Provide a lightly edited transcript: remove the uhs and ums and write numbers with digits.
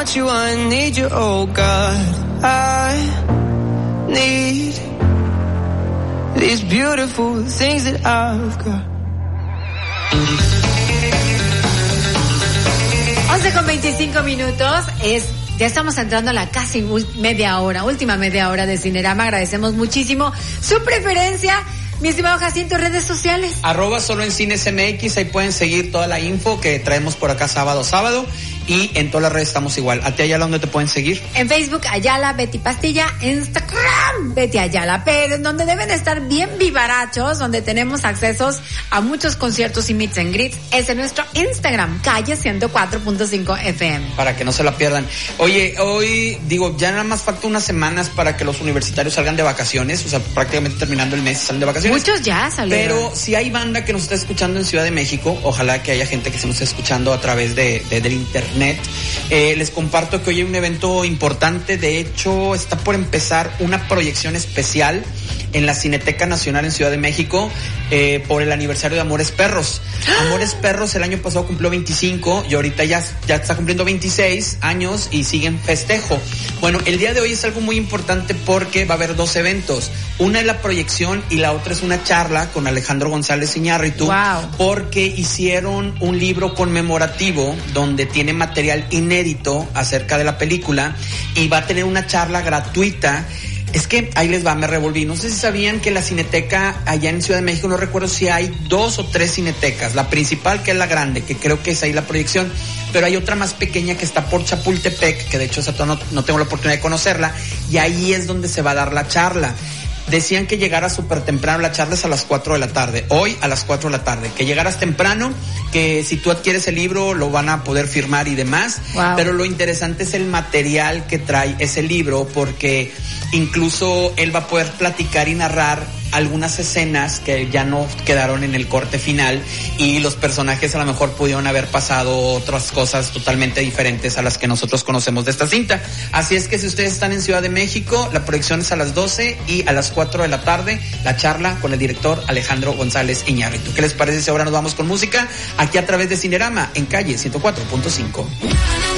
want you, I need you, oh God. I need these beautiful things that I've got. 11:25. Ya estamos entrando a la casi última media hora de Cinerama. Agradecemos muchísimo su preferencia. Mi estimado Jacinto, redes sociales. @solo en cines MX, ahí pueden seguir toda la info que traemos por acá sábado. Y en todas las redes estamos igual. ¿A ti, Ayala, dónde te pueden seguir? En Facebook, Ayala, Betty Pastilla. Instagram, Betty Ayala. Pero en donde deben estar bien vivarachos, donde tenemos accesos a muchos conciertos y meets and greets, es en nuestro Instagram, Calle 104.5 FM. Para que no se la pierdan. Oye, hoy, ya nada más falta unas semanas para que los universitarios salgan de vacaciones. O sea, prácticamente terminando el mes salen de vacaciones. Muchos ya salieron. Pero si hay banda que nos está escuchando en Ciudad de México, ojalá que haya gente que se nos esté escuchando a través del internet. Les comparto que hoy hay un evento importante. De hecho, está por empezar una proyección especial en la Cineteca Nacional en Ciudad de México por el aniversario de Amores Perros. Amores Perros el año pasado cumplió 25 y ahorita ya está cumpliendo 26 años y sigue en festejo. Bueno, el día de hoy es algo muy importante porque va a haber dos eventos. Una es la proyección y la otra es una charla con Alejandro González Iñárritu. Wow. Porque hicieron un libro conmemorativo donde tiene material inédito acerca de la película y va a tener una charla gratuita. Es que ahí les va, me revolví. No sé si sabían que la Cineteca allá en Ciudad de México, no recuerdo si hay 2 o 3 cinetecas. La principal, que es la grande, que creo que es ahí la proyección, pero hay otra más pequeña que está por Chapultepec, que de hecho esa no tengo la oportunidad de conocerla, y ahí es donde se va a dar la charla. Decían que llegara súper temprano, la charla es a las 4 de la tarde, hoy a las 4 de la tarde, que llegaras temprano, que si tú adquieres el libro lo van a poder firmar y demás. Wow. Pero lo interesante es el material que trae ese libro, porque incluso él va a poder platicar y narrar algunas escenas que ya no quedaron en el corte final y los personajes a lo mejor pudieron haber pasado otras cosas totalmente diferentes a las que nosotros conocemos de esta cinta. Así es que si ustedes están en Ciudad de México, la proyección es a las 12 y a las 4 de la tarde la charla con el director Alejandro González Iñárritu. ¿Qué les parece si ahora nos vamos con música? Aquí a través de Cinerama en Calle 104.5.